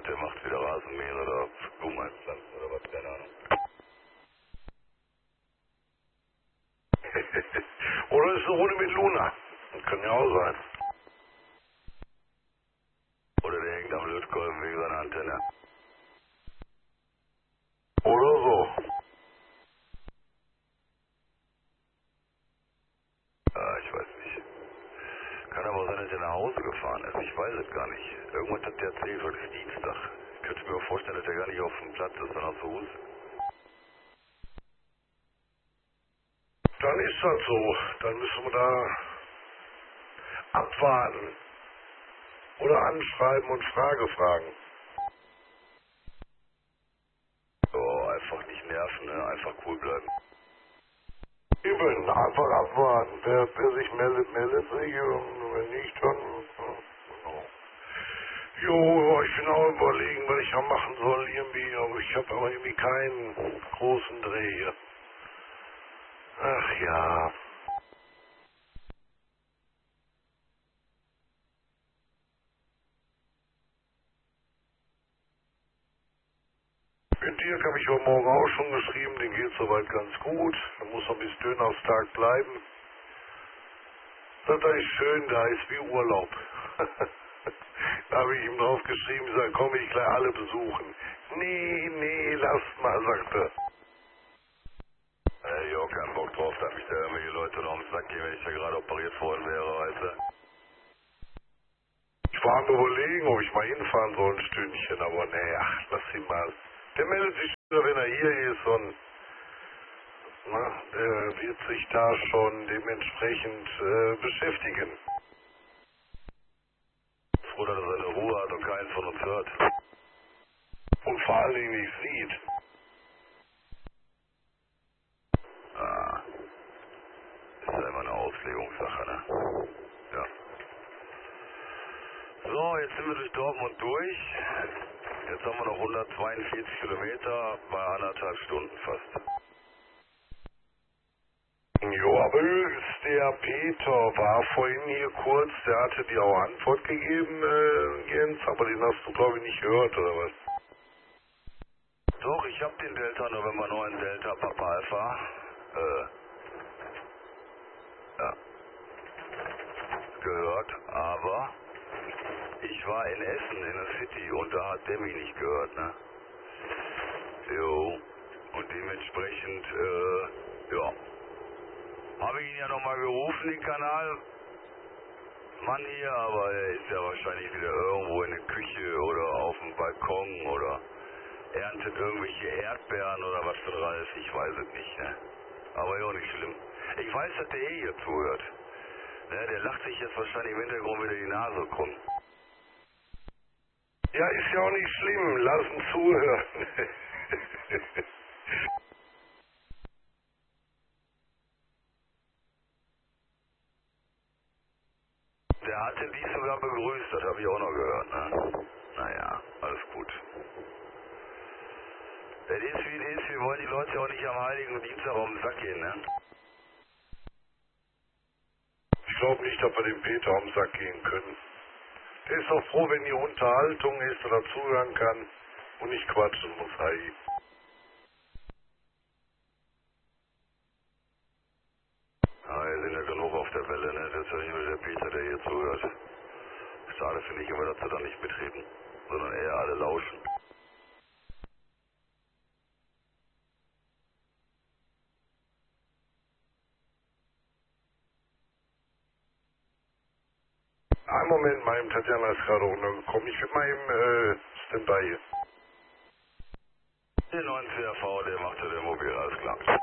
hat, der macht wieder Rasenmähen oder Blumen einpflanzen oder was, keine Ahnung. Oder ist eine Runde mit Luna. Das kann ja auch sein. Oder der hängt am Lötkolben wegen seiner Antenne. Oder so. Ah, ich weiß nicht. Kann aber sein, dass er nach Hause gefahren ist. Ich weiß es gar nicht. Irgendwas hat der erzählt, heute ist Dienstag. Ich könnte mir auch vorstellen, dass er gar nicht auf dem Platz ist, sondern zu Hause. Dann ist das so. Dann müssen wir da abwarten. Oder anschreiben und Frage fragen. Oh, einfach nicht nerven, ne? Einfach cool bleiben. Eben, einfach abwarten. Wer sich meldet, meldet sich. Und wenn nicht, dann... Genau. Jo, ich bin auch überlegen, was ich da machen soll irgendwie. Aber ich habe aber irgendwie keinen großen Dreh hier. Ach ja. Mit Dirk habe ich heute Morgen auch schon geschrieben, den geht soweit ganz gut. Er muss noch bis Dönerstag bleiben. Das ist schön, da ist wie Urlaub. Da habe ich ihm drauf geschrieben, ich sage, komm ich gleich alle besuchen. Nee, lass mal, sagt er. Ich habe auch keinen Bock drauf, dass mich da irgendwelche Leute noch am Sack gehen, wenn ich da gerade operiert worden wäre, weißt du. Ich war am Überlegen, ob ich mal hinfahren soll, ein Stündchen, aber nee, ach, lass ihn mal. Der meldet sich wieder, wenn er hier ist und der wird sich da schon dementsprechend beschäftigen. Froh, dass er seine Ruhe hat und keinen von uns hört. Und vor allen Dingen nicht sieht. Ah, ist ja immer eine Auslegungssache, ne? Ja. So, jetzt sind wir durch Dortmund durch. Jetzt haben wir noch 142 Kilometer bei 1,5 Stunden fast. Jo, aber der Peter war vorhin hier kurz, der hatte dir auch Antwort gegeben, Jens, aber den hast du glaube ich nicht gehört, oder was? Doch, ich habe den Delta November 9 Delta Papa Alpha, ja, gehört, aber ich war in Essen, in der City, und da hat der mich nicht gehört, ne? Jo, und dementsprechend, ja, habe ich ihn ja nochmal gerufen, den Kanal. Mann hier, aber er ist ja wahrscheinlich wieder irgendwo in der Küche oder auf dem Balkon oder erntet irgendwelche Erdbeeren oder was für Ralf, ich weiß es nicht, ne? Aber ja, nicht schlimm. Ich weiß, dass der hier zuhört. Ne, der lacht sich jetzt wahrscheinlich im Hintergrund wieder die Nase krumm. Ja, ist ja auch nicht schlimm, lass ihn zuhören. Der hatte die sogar begrüßt, das habe ich auch noch gehört, ne? Naja, alles gut. Es ist wie es ist, wir wollen die Leute auch nicht am Heiligen Dienstag auf den Sack gehen, ne? Ich glaube nicht, dass wir dem Peter auf den Sack gehen können. Der ist doch froh, wenn die Unterhaltung ist oder zuhören kann und nicht quatschen muss, hey. Ah, wir sind ja genug auf der Welle, ne? Das ist ja nicht nur der Peter, der hier zuhört. Schade finde ich immer, dass sie da nicht mitreden, sondern eher alle lauschen. Einen Moment, mein Tatjana ist gerade runtergekommen. Ich bin mal im Standby hier. Der neuen CRV, der macht ja der Mobil, alles klar.